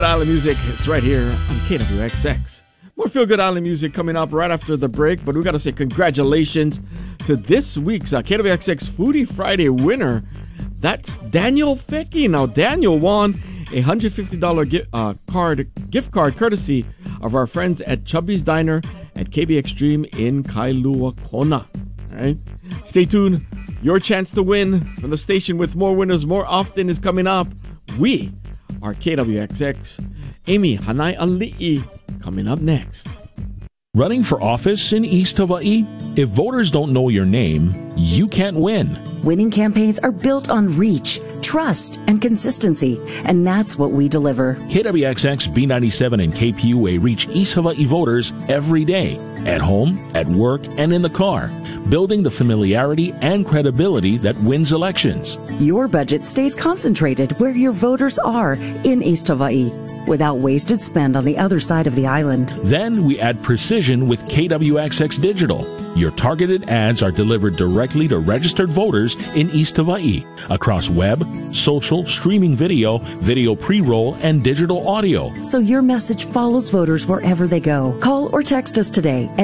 Island music, it's right here on KWXX. More Feel Good Island music coming up right after the break, but we got to say congratulations to this week's KWXX Foodie Friday winner. That's Daniel Fecky. Now, Daniel won a $150 gift card courtesy of our friends at Chubby's Diner at KB Extreme in Kailua Kona. All right, stay tuned. Your chance to win from the station with more winners more often is coming up. We are KWXX. Amy Hanai Ali'i coming up next. Running for office in East Hawaii? If voters don't know your name, you can't win. Winning campaigns are built on reach, trust, and consistency, and that's what we deliver. KWXX, B97, and KPUA reach East Hawaii voters every day, at home, at work, and in the car, building the familiarity and credibility that wins elections. Your budget stays concentrated where your voters are in East Hawaii, without wasted spend on the other side of the island. Then we add precision with KWXX Digital. Your targeted ads are delivered directly to registered voters in East Hawaii across web, social, streaming video, video pre-roll, and digital audio. So your message follows voters wherever they go. Call or text us today at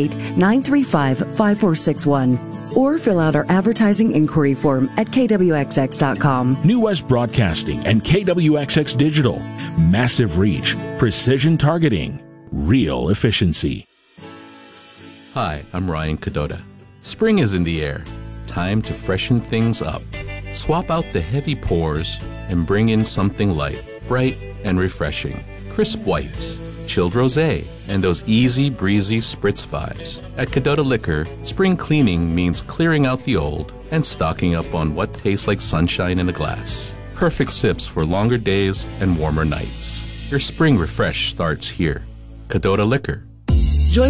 808-935-5461. Or fill out our advertising inquiry form at kwxx.com. New West Broadcasting and KWXX Digital. Massive reach, precision targeting, real efficiency. Hi, I'm Ryan Cadota. Spring is in the air. Time to freshen things up. Swap out the heavy pours and bring in something light, bright, and refreshing. Crisp whites, chilled rosé, and those easy, breezy spritz vibes. At Cadota Liquor, spring cleaning means clearing out the old and stocking up on what tastes like sunshine in a glass. Perfect sips for longer days and warmer nights. Your spring refresh starts here. Cadota Liquor.